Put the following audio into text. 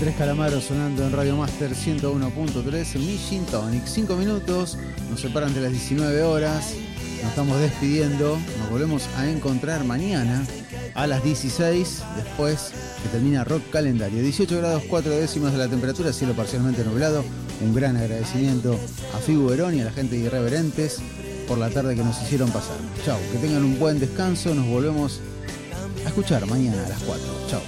Andrés Calamaro sonando en Radio Master 101.3 en Gin Tonic. 5 minutos, nos separan de las 19 horas. Nos estamos despidiendo. Nos volvemos a encontrar mañana a las 16, después que termina Rock Calendario. 18 grados 4 décimas de la temperatura, cielo parcialmente nublado. Un gran agradecimiento a Figu Verón y a la gente de Irreverentes por la tarde que nos hicieron pasar. Chau, que tengan un buen descanso. Nos volvemos a escuchar mañana a las 4. Chau.